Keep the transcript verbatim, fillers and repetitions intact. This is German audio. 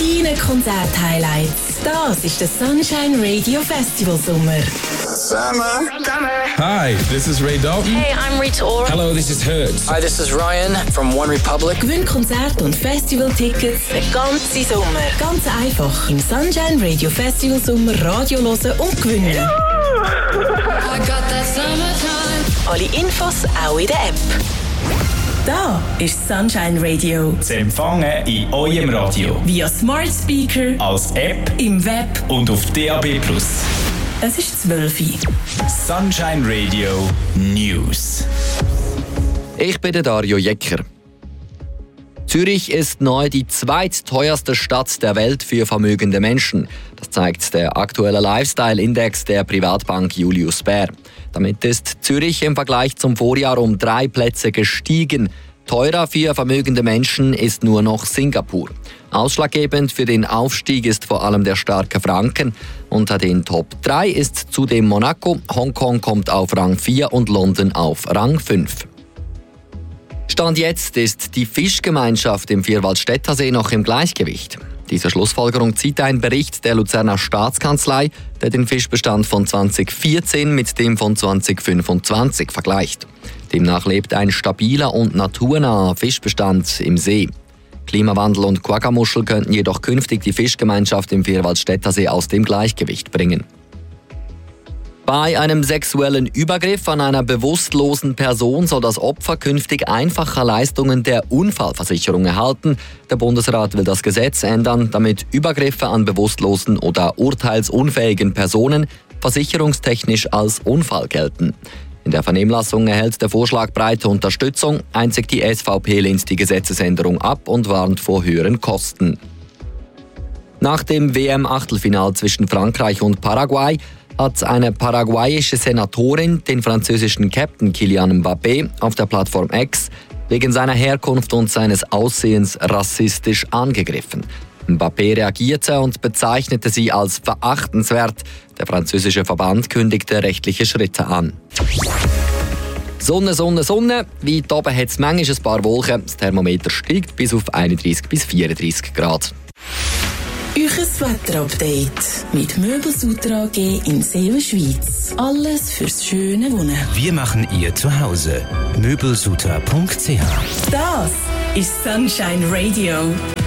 Deine Konzert-Highlights. Das ist der Sunshine Radio Festival Sommer. Summer. Summer. Hi, this is Ray Dalton. Hey, I'm Rita Ora. Hello, this is Hertz. Hi, this is Ryan from One Republic. Gewinn Konzert- und Festival-Tickets den ganzen Sommer. Ganz einfach im Sunshine Radio Festival Sommer Radio hören und gewinnen. I got that summertime. Alle Infos auch in der App. Da ist Sunshine Radio. Zu empfangen in eurem Radio. Via Smart Speaker, Als App im Web. und auf D A B plus. Es ist zwölf Uhr. Sunshine Radio News. Ich bin der Dario Jecker. Zürich ist neu die zweitteuerste Stadt der Welt für vermögende Menschen. Das zeigt der aktuelle Lifestyle-Index der Privatbank Julius Baer. Damit ist Zürich im Vergleich zum Vorjahr um drei Plätze gestiegen. Teurer für vermögende Menschen ist nur noch Singapur. Ausschlaggebend für den Aufstieg ist vor allem der starke Franken. Unter den Top drei ist zudem Monaco, Hongkong kommt auf Rang vier und London auf Rang fünf. Stand jetzt ist die Fischgemeinschaft im Vierwaldstättersee noch im Gleichgewicht. Diese Schlussfolgerung zieht ein Bericht der Luzerner Staatskanzlei, der den Fischbestand von zwanzig vierzehn mit dem von zwanzig fünfundzwanzig vergleicht. Demnach lebt ein stabiler und naturnaher Fischbestand im See. Klimawandel und Quaggamuschel könnten jedoch künftig die Fischgemeinschaft im Vierwaldstättersee aus dem Gleichgewicht bringen. Bei einem sexuellen Übergriff an einer bewusstlosen Person soll das Opfer künftig einfacher Leistungen der Unfallversicherung erhalten. Der Bundesrat will das Gesetz ändern, damit Übergriffe an bewusstlosen oder urteilsunfähigen Personen versicherungstechnisch als Unfall gelten. In der Vernehmlassung erhält der Vorschlag breite Unterstützung. Einzig die S V P lehnt die Gesetzesänderung ab und warnt vor höheren Kosten. Nach dem W M-Achtelfinal zwischen Frankreich und Paraguay hat eine paraguayische Senatorin den französischen Captain Kylian Mbappé auf der Plattform X wegen seiner Herkunft und seines Aussehens rassistisch angegriffen. Mbappé reagierte und bezeichnete sie als verachtenswert. Der französische Verband kündigte rechtliche Schritte an. Sonne, Sonne, Sonne. Weit oben hat es manchmal ein paar Wolken. Das Thermometer steigt bis auf einunddreissig bis vierunddreissig Grad. Euches Wetterupdate mit Möbelsutra A G in Seelenschweiz. Alles fürs schöne Wohnen. Wir machen ihr Zuhause. möbelsutra punkt c h. Das ist Sunshine Radio.